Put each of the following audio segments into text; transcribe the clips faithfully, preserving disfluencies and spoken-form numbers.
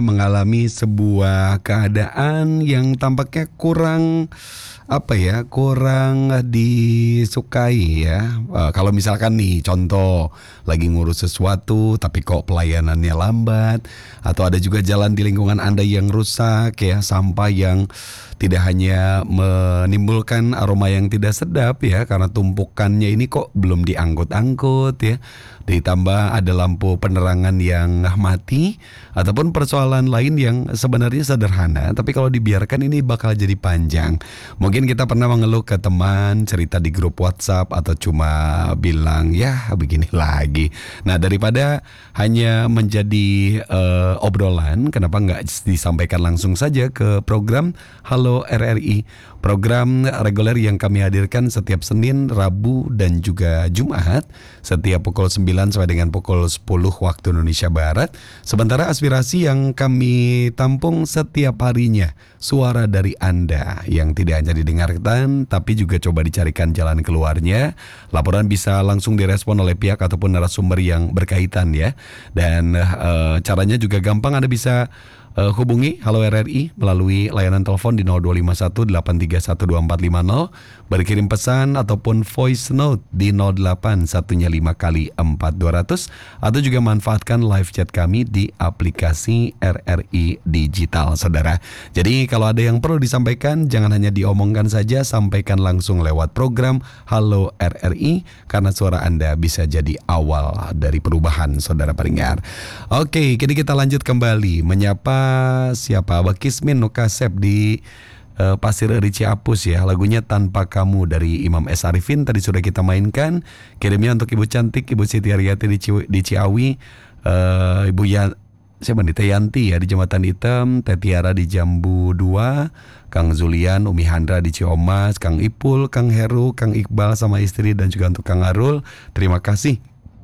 mengalami sebuah keadaan yang tampaknya kurang apa ya, kurang disukai ya. Eh, kalau misalkan nih contoh lagi ngurus sesuatu tapi kok pelayanannya lambat, atau ada juga jalan di lingkungan Anda yang rusak ya, sampah yang tidak hanya menimbulkan aroma yang tidak sedap ya karena tumpukannya ini kok belum diangkut-angkut ya. Ditambah ada lampu penerangan yang mati, ataupun persoalan lain yang sebenarnya sederhana tapi kalau dibiarkan ini bakal jadi panjang. Mungkin kita pernah mengeluh ke teman, cerita di grup WhatsApp, atau cuma bilang ya begini lagi. Nah, daripada hanya menjadi uh, obrolan, kenapa nggak disampaikan langsung saja ke program Halo R R I, program reguler yang kami hadirkan setiap Senin, Rabu, dan juga Jumat setiap pukul sembilan sampai dengan pukul sepuluh waktu Indonesia Barat. Sementara aspirasi yang kami tampung setiap harinya, suara dari Anda yang tidak hanya didengarkan tapi juga coba dicarikan jalan keluarnya. Laporan bisa langsung direspon oleh pihak ataupun narasumber yang berkaitan ya. Dan uh, caranya juga gampang, Anda bisa Uh, hubungi Halo R R I melalui layanan telepon di nol dua lima satu delapan tiga satu dua empat lima nol, berkirim pesan ataupun voice note di nol delapan satunya lima kali empat dua ratus, atau juga manfaatkan live chat kami di aplikasi R R I Digital, saudara. Jadi kalau ada yang perlu disampaikan, jangan hanya diomongkan saja, sampaikan langsung lewat program Halo R R I, karena suara Anda bisa jadi awal dari perubahan, saudara pendengar. Oke, kini kita lanjut kembali menyapa siapa Abah Kismin Nukasep di uh, Pasir Eri Ciapus ya. Lagunya Tanpa Kamu dari Imam S. Arifin tadi sudah kita mainkan. Kirimnya untuk Ibu Cantik, Ibu Siti Ariati di, Ci- di Ciawi, uh, Ibu ya siapa nih, Teh Yanti ya di Jembatan Hitam, Teh Tiara di Jambu dua, Kang Zulian, Umi Handra di Ciomas, Kang Ipul, Kang Heru, Kang Iqbal sama istri, dan juga untuk Kang Arul. Terima kasih.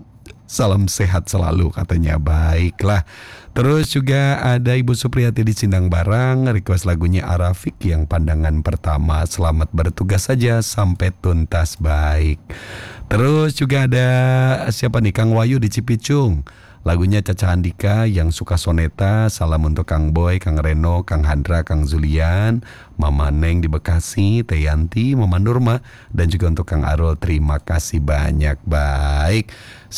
Salam sehat selalu katanya. Baiklah. Terus juga ada Ibu Supriyati di Sindang Barang, request lagunya Arafik yang Pandangan Pertama. Selamat bertugas saja sampai tuntas. Baik. Terus juga ada siapa nih, Kang Wayu di Cipicung, lagunya Caca Andika yang suka soneta. Salam untuk Kang Boy, Kang Reno, Kang Handra, Kang Zulian, Mama Neng di Bekasi, Teh Yanti, Mama Nurma, dan juga untuk Kang Arul. Terima kasih banyak. Baik.